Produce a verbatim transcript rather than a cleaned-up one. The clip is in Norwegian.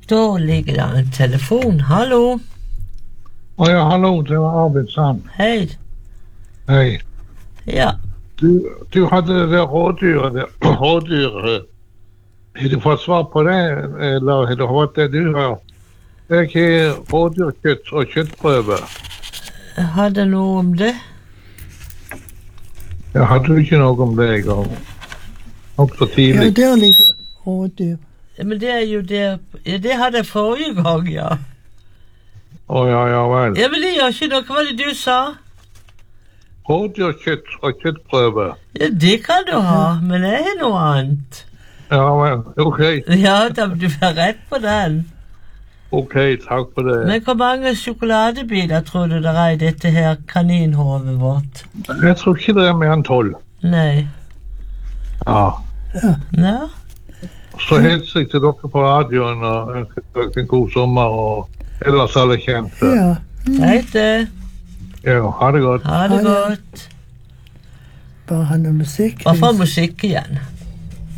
Da ligger det en telefon. Hallo? Å ja, hallo, det var Arvid Sand. Hei. Hei. Ja. Du, du hadde det der rådyret, det rådyret. Har du fått svar på det, eller har du hørt det du har? Jeg har rådyrkjøtt og kjøttprøve. Jeg hadde noe om det. Jeg hadde ikke noe om det i gang. Også tidlig. Ja, der ligger rådyr. Ja, men det er jo det... Ja, det hadde jeg forrige gang, ja. Å ja, ja vel. Ja, men det gjør ikke noe. Hva var det du sa? Rådyrkjøtt og kjøttprøve. Ja, det kan du ha, men det er noe annet. Ja vel, ok. Ja, da, du får rett på den. Ok, takk for det. Men hvor mange sjokoladebiter tror du det er i dette her kaninhovet vårt? Jeg tror ikke det er mer enn tolv. Nei. Ja. Ja. Så hilser jeg til dere på radioen og ønsker dere en god sommer og ellers alle kjente. Ja. Hei det. Ja, ha det godt. Ha det Ha det. godt. Bare ha noe musikk. Hva for musikk igjen?